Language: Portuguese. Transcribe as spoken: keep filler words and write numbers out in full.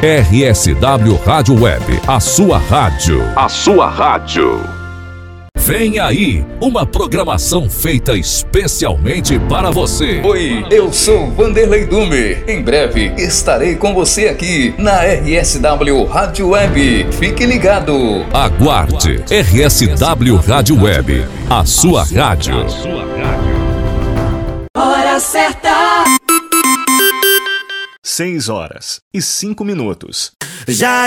R S W Rádio Web, a sua rádio. A sua rádio. Vem aí, uma programação feita especialmente para você. Oi, eu sou Vanderlei Dume. Em breve estarei com você aqui na R S W Rádio Web. Fique ligado. Aguarde. R S W Rádio Web, a sua rádio. Hora certa. Seis horas e cinco minutos. Já